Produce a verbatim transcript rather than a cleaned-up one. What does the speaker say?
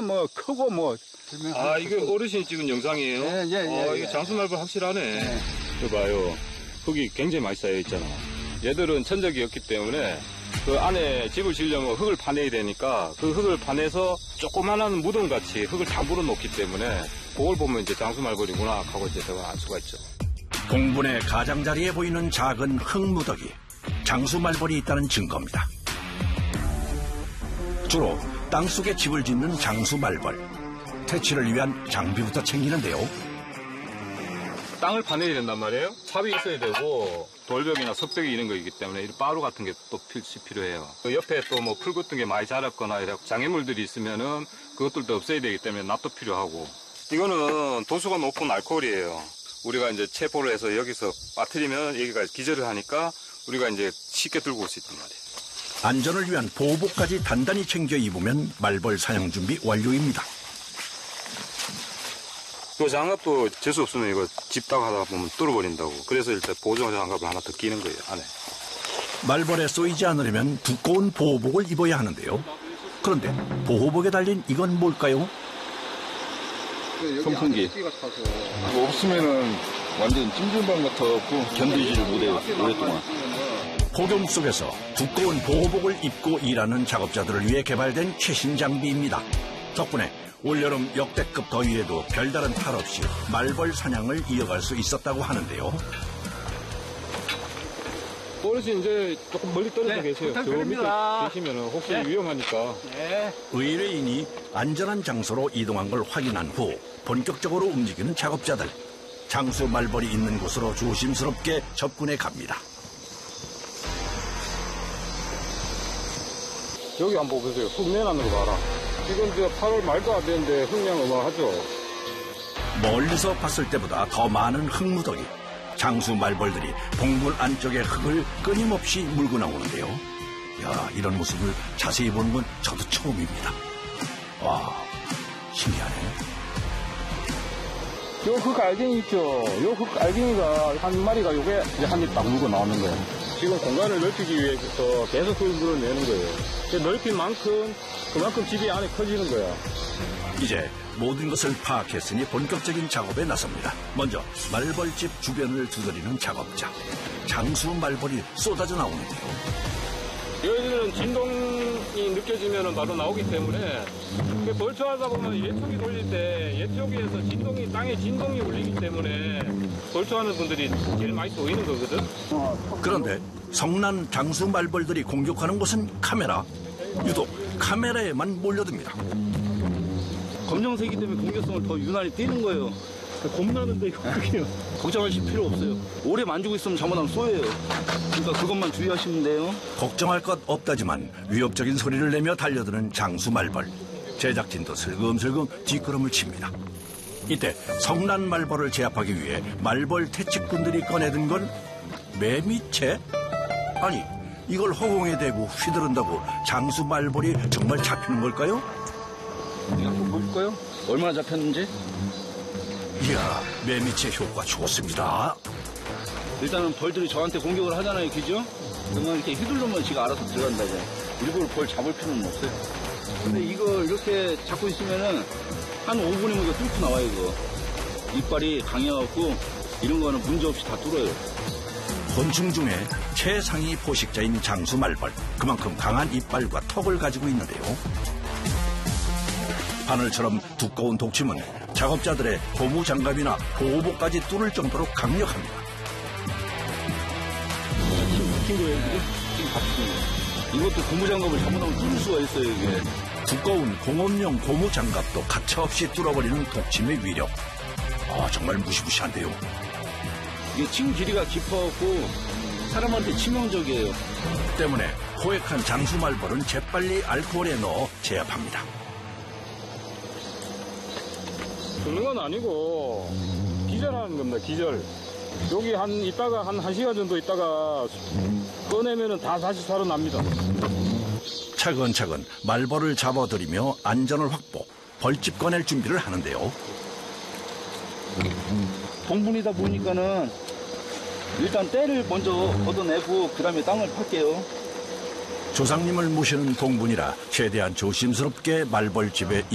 키는 뭐 크고 뭐. 아, 이게 어르신이 찍은 영상이에요? 예, 예, 예. 아, 이게 장수말벌 확실하네. 예. 저 봐요. 흙이 굉장히 많이 쌓여 있잖아. 얘들은 천적이었기 때문에 그 안에 집을 지으려면 흙을 파내야 되니까 그 흙을 파내서 조그만한 무덤같이 흙을 다 물어놓기 때문에 그걸 보면 이제 장수말벌이구나 하고 이제 제가 알 수가 있죠. 공분의 가장자리에 보이는 작은 흙무더기, 장수말벌이 있다는 증거입니다. 주로 땅속에 집을 짓는 장수말벌. 퇴치를 위한 장비부터 챙기는데요. 땅을 파내야 된단 말이에요. 삽이 있어야 되고 돌벽이나 석벽이 이런 거이기 때문에 이런 바루 같은 게 또 필시 필요해요. 그 옆에 또 뭐 풀 같은 게 많이 자랐거나 이런 장애물들이 있으면은 그것들도 없애야 되기 때문에 낫도 필요하고. 이거는 도수가 높은 알코올이에요. 우리가 이제 체포를 해서 여기서 빠뜨리면 여기가 기절을 하니까 우리가 이제 쉽게 들고 올 수 있단 말이에요. 안전을 위한 보호복까지 단단히 챙겨 입으면 말벌 사냥 준비 완료입니다. 이 장갑도 재수 없으면 이거 집다가 하다 보면 뚫어버린다고. 그래서 일단 보조 장갑을 하나 더 끼는 거예요, 안에. 말벌에 쏘이지 않으려면 두꺼운 보호복을 입어야 하는데요. 그런데 보호복에 달린 이건 뭘까요? 선풍기. 이거 없으면은 완전 찜질방 같아갖고 견디지를 못해요, 오랫동안. 폭염 속에서 두꺼운 보호복을 입고 일하는 작업자들을 위해 개발된 최신 장비입니다. 덕분에 올여름 역대급 더위에도 별다른 탈 없이 말벌 사냥을 이어갈 수 있었다고 하는데요. 어르신 이제 조금 멀리 떨어져 네, 계세요. 저 밑에 계시면 혹시 네. 위험하니까. 네. 의뢰인이 안전한 장소로 이동한 걸 확인한 후 본격적으로 움직이는 작업자들. 장수 말벌이 있는 곳으로 조심스럽게 접근해 갑니다. 여기 한번 보세요. 흙 내놨는 거 봐라. 지금 저 팔월 말도 안 되는데 흙량 어마하죠. 멀리서 봤을 때보다 더 많은 흙무더기. 장수 말벌들이 봉물 안쪽의 흙을 끊임없이 물고 나오는데요. 야, 이런 모습을 자세히 보는 건 저도 처음입니다. 와, 신기하네. 요 흙 알갱이 있죠? 요 흙 알갱이가 한 마리가 요게 이제 한 입 딱 물고 나오는 거예요. 지금 공간을 넓히기 위해서 계속 흙을 물어내는 거예요. 넓힌 만큼 그만큼 집이 안에 커지는 거야. 이제 모든 것을 파악했으니 본격적인 작업에 나섭니다. 먼저 말벌집 주변을 두드리는 작업자. 장수 말벌이 쏟아져 나오는데요. 여기는 진동이 느껴지면 바로 나오기 때문에 벌초하다 보면 예초기 돌릴 때 예초기에서 진동이 땅에 진동이 울리기 때문에 벌초하는 분들이 제일 많이 쏘이는 거거든. 그런데 성난 장수 말벌들이 공격하는 곳은 카메라. 유독 카메라에만 몰려듭니다. 검정색이기 때문에 공격성을 더 유난히 띄는 거예요. 겁나는데 이거 어떡해요. 걱정하실 필요 없어요. 오래 만지고 있으면 잘못하면 쏘여요. 그러니까 그것만 주의하시면 돼요. 걱정할 것 없다지만 위협적인 소리를 내며 달려드는 장수 말벌. 제작진도 슬금슬금 뒷걸음을 칩니다. 이때 성난 말벌을 제압하기 위해 말벌 퇴치꾼들이 꺼내든 건 매미채? 아니, 이걸 허공에 대고 휘두른다고 장수 말벌이 정말 잡히는 걸까요? 이거 한번 볼까요? 얼마나 잡혔는지? 이야, 매미채 효과 좋습니다. 일단은 벌들이 저한테 공격을 하잖아요, 그죠? 그러면 이렇게 휘두르면 지가 알아서 들어간다고. 일부러 벌 잡을 필요는 없어요. 근데 이거 이렇게 잡고 있으면은 한 오 분이면 이거 뚫고 나와요, 이거. 이빨이 강해갖고 이런 거는 문제없이 다 뚫어요. 곤충 중에 최상위 포식자인 장수 말벌. 그만큼 강한 이빨과 턱을 가지고 있는데요. 바늘처럼 두꺼운 독침은 작업자들의 고무장갑이나 보호복까지 뚫을 정도로 강력합니다. 긴 거예요, 이게? 지금 바뀐 거. 이것도 고무장갑을 잘못하면 뚫을 수가 있어요, 이게. 두꺼운 공업용 고무장갑도 가차없이 뚫어버리는 독침의 위력. 아, 정말 무시무시한데요. 이게 침 길이가 깊어갖고 사람한테 치명적이에요. 때문에 포획한 장수 말벌은 재빨리 알코올에 넣어 제압합니다. 죽는 건 아니고 기절하는 겁니다. 기절. 여기 한 있다가 한 한 시간 정도 있다가 꺼내면은 다 다시 살아납니다. 차근차근 말벌을 잡아들이며 안전을 확보, 벌집 꺼낼 준비를 하는데요. 동분이다 보니까는 일단 때를 먼저 걷어내고 그 다음에 땅을 팔게요. 조상님을 모시는 동분이라 최대한 조심스럽게 말벌집에